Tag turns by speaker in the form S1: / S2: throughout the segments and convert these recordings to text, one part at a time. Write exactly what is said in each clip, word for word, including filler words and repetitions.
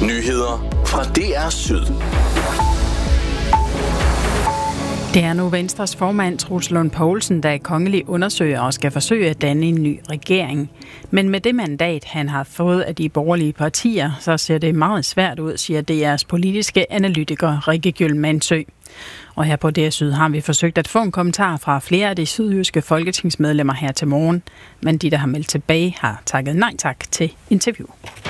S1: Nyheder fra D R Syd.
S2: Det er nu Venstres formand, Troels Lund Poulsen, der er kongelig undersøger og skal forsøge at danne en ny regering. Men med det mandat, han har fået af de borgerlige partier, så ser det meget svært ud, siger D R's politiske analytiker Rikke Gjøl Mandsø. Og her på D R Syd har vi forsøgt at få en kommentar fra flere af de sydjyske folketingsmedlemmer her til morgen. Men de, der har meldt tilbage, har takket nej tak til interview.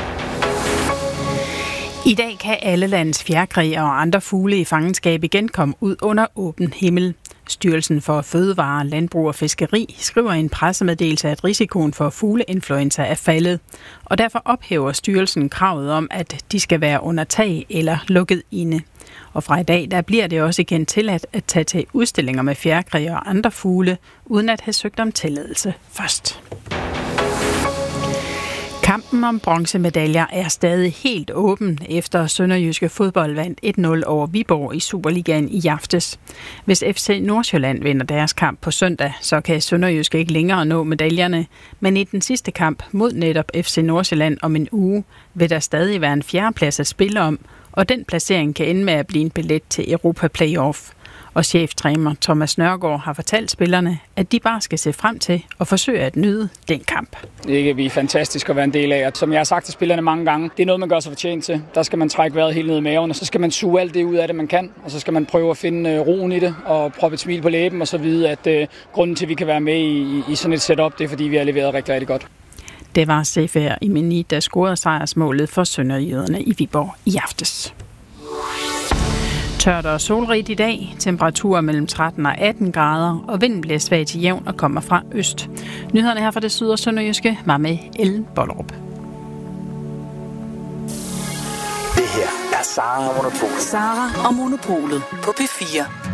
S2: I dag kan alle landets fjerkræ og andre fugle i fangenskab igen komme ud under åben himmel. Styrelsen for Fødevare, Landbrug og Fiskeri skriver i en pressemeddelelse, at risikoen for fugleinfluenza er faldet. Og derfor ophæver styrelsen kravet om, at de skal være under tag eller lukket inde. Og fra i dag der bliver det også igen tilladt at tage til udstillinger med fjerkræ og andre fugle, uden at have søgt om tilladelse først. Kampen om bronzemedaljer er stadig helt åben, efter Sønderjyske Fodbold vandt et nul over Viborg i Superligaen i aftes. Hvis F C Nordsjælland vinder deres kamp på søndag, så kan Sønderjyske ikke længere nå medaljerne. Men i den sidste kamp mod netop F C Nordsjælland om en uge, vil der stadig være en fjerdeplads at spille om, og den placering kan ende med at blive en billet til Europa Playoff. Og cheftræner Thomas Nørgaard har fortalt spillerne, at de bare skal se frem til og forsøge at nyde den kamp.
S3: Det er vi fantastisk at være en del af. Som jeg har sagt til spillerne mange gange, det er noget, man gør sig fortjent til. Der skal man trække vejret helt ned i maven, og så skal man suge alt det ud af det, man kan. Og så skal man prøve at finde roen i det og proppe et smil på læben, og så vide, at uh, grunden til, at vi kan være med i, i sådan et setup, det er, fordi vi har leveret rigtig, rigtig godt.
S2: Det var Sefer Imeni, der scorede sejrsmålet for sønderjyderne i Viborg i aftes. Tørt og solrigt i dag. Temperaturer mellem tretten og atten grader, og vinden bliver svag til jævn og kommer fra øst. Nyhederne her fra det syd- og sønderjyske var med Ellen Bollerup.
S1: Det her er Sara og Monopolet.
S4: Sara og Monopolet på P fire.